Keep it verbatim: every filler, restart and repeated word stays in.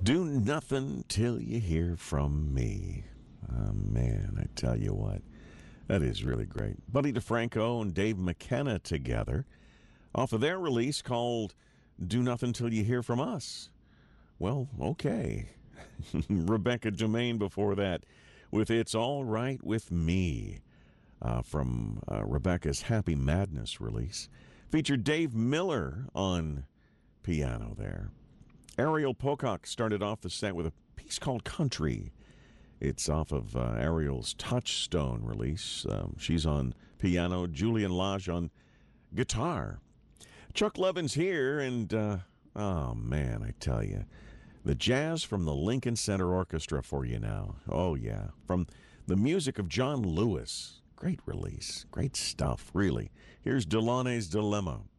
Do nothing till you hear from me. Oh, man, I tell you what. That is really great. Buddy DeFranco and Dave McKenna together off of their release called Do Nothing Till You Hear From Us. Well, okay. Rebecca Domain before that with It's All Right With Me uh, from uh, Rebecca's Happy Madness release. Featured Dave Miller on piano there. Ariel Pocock started off the set with a piece called Country. It's off of uh, Ariel's Touchstone release. Um, she's on piano, Julian Lage on guitar. Chuck Levin's here, and uh, oh man, I tell you, the jazz from the Lincoln Center Orchestra for you now. Oh yeah, from the music of John Lewis. Great release, great stuff, really. Here's Delaunay's Dilemma.